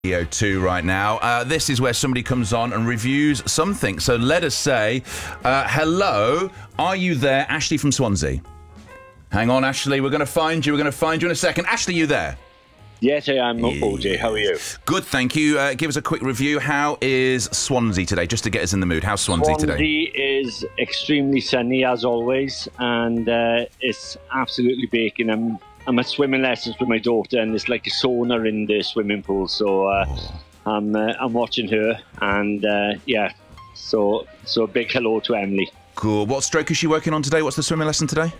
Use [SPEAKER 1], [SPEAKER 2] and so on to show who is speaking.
[SPEAKER 1] Radio 2 right now. This is where somebody comes on and reviews something. So let us say, hello, are you there? Ashley from Swansea. Hang on, Ashley, we're going to find you in a second. Ashley, you there?
[SPEAKER 2] Yes, I am, OJ. How are you?
[SPEAKER 1] Good, thank you. Give us a quick review. How is Swansea today, just to get us in the mood? How's Swansea today?
[SPEAKER 2] Swansea is extremely sunny, as always, and it's absolutely baking. I'm at swimming lessons with my daughter, and it's like a sauna in the swimming pool. So I'm watching her, and So a big hello to Emily.
[SPEAKER 1] Cool. What stroke is she working on today? What's the swimming lesson today?